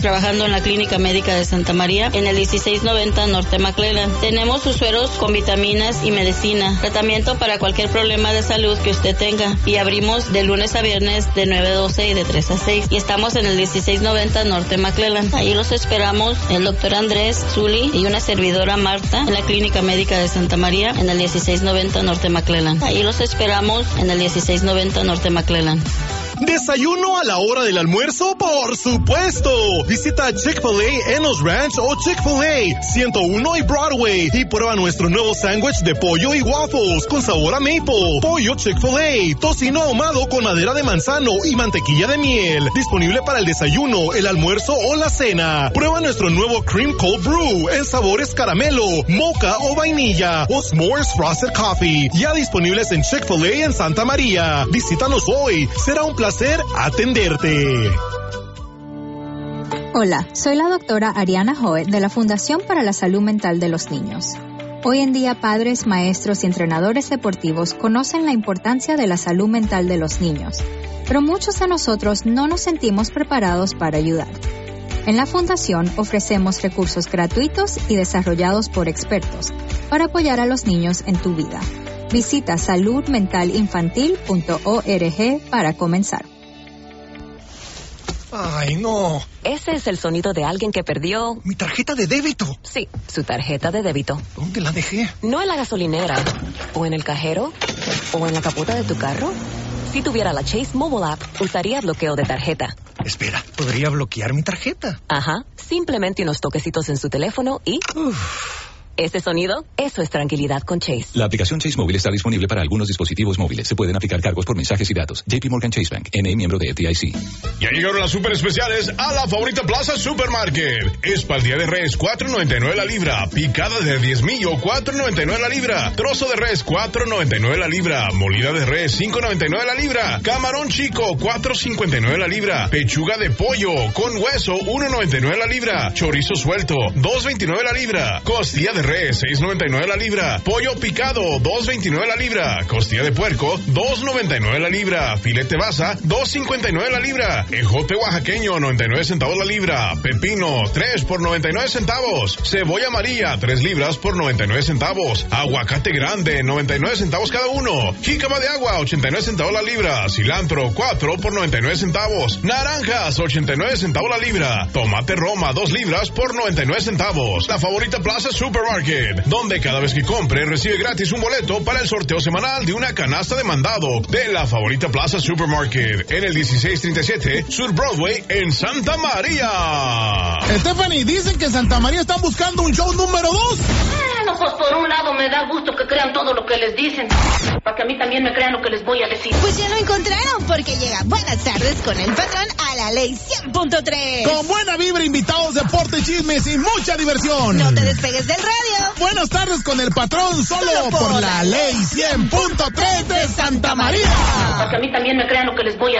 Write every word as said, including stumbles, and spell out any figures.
trabajando en la Clínica Médica de Santa María en el dieciséis noventa Norte McClellan. Tenemos sus sueros con vitaminas y medicina, tratamiento para cualquier problema de salud que usted tenga, y abrimos de lunes a viernes de nueve a doce y de tres a seis, y estamos en el dieciséis noventa Norte McClellan. Ahí los esperamos el doctor Andrés Zuli y una servidora Marta en la Clínica Médica de Santa María en el dieciséis noventa Norte McClellan. Ahí los esperamos en el dieciséis noventa Norte McClellan. ¿Desayuno a la hora del almuerzo? ¡Por supuesto! Visita Chick-fil-A Enos Ranch o Chick-fil-A ciento uno y Broadway y prueba nuestro nuevo sándwich de pollo y waffles con sabor a maple. Pollo Chick-fil-A, tocino ahumado con madera de manzano y mantequilla de miel. Disponible para el desayuno, el almuerzo o la cena. Prueba nuestro nuevo Cream Cold Brew en sabores caramelo, mocha o vainilla o S'mores Frosted Coffee. Ya disponibles en Chick-fil-A en Santa María. Visítanos hoy. Será un placer atenderte. Hola, soy la doctora Ariana Hoet de la Fundación para la Salud Mental de los Niños. Hoy en día, padres, maestros y entrenadores deportivos conocen la importancia de la salud mental de los niños, pero muchos de nosotros no nos sentimos preparados para ayudar. En la Fundación ofrecemos recursos gratuitos y desarrollados por expertos para apoyar a los niños en tu vida. Visita salud mental infantil punto org para comenzar. Ay, no. Ese es el sonido de alguien que perdió... ¿Mi tarjeta de débito? Sí, su tarjeta de débito. ¿Dónde la dejé? No en la gasolinera, o en el cajero, o en la capota de tu carro. Si tuviera la Chase Mobile App, usaría bloqueo de tarjeta. Espera, ¿podría bloquear mi tarjeta? Ajá, simplemente unos toquecitos en su teléfono y... Uf. Ese sonido, eso es tranquilidad con Chase. La aplicación Chase Móvil está disponible para algunos dispositivos móviles. Se pueden aplicar cargos por mensajes y datos. J P Morgan Chase Bank, N A miembro de F D I C. Ya llegaron las super especiales a la Favorita Plaza Supermarket. Espaldilla de res, cuatro noventa y nueve la libra. Picada de diez millo, cuatro noventa y nueve la libra. Trozo de res, cuatro noventa y nueve la libra. Molida de res, cinco noventa y nueve la libra. Camarón chico, cuatro cincuenta y nueve la libra. Pechuga de pollo con hueso, uno noventa y nueve la libra. Chorizo suelto, dos veintinueve la libra. Costilla de res, seis noventa y nueve la libra. Pollo picado, dos veintinueve la libra. Costilla de puerco, dos noventa y nueve la libra. Filete basa, dos cincuenta y nueve la libra. Ejote oaxaqueño, noventa y nueve centavos la libra. Pepino, tres por noventa y nueve centavos. Cebolla amarilla, tres libras por noventa y nueve centavos. Aguacate grande, noventa y nueve centavos cada uno. Jícama de agua, ochenta y nueve centavos la libra. Cilantro, cuatro por noventa y nueve centavos. Naranjas, ochenta y nueve centavos la libra. Tomate Roma, dos libras por noventa y nueve centavos. La Favorita Plaza Supermarket, donde cada vez que compre recibe gratis un boleto para el sorteo semanal de una canasta de mandado de la Favorita Plaza Supermarket en el dieciséis treinta y siete Sur Broadway en Santa María. Stephanie, dicen que Santa María están buscando un show número dos. Bueno, pues por un lado me da gusto que crean todo lo que les dicen, para que a mí también me crean lo que les voy a decir. Pues ya lo encontraron, porque llega Buenas Tardes con el Patrón a la Ley cien punto tres. Con buena vibra, invitados, deporte, chismes y mucha diversión. No te despegues del radio. Buenas tardes con el Patrón, solo, solo por, por la Ley cien punto tres de Santa María. Para que a mí también me crean lo que les voy a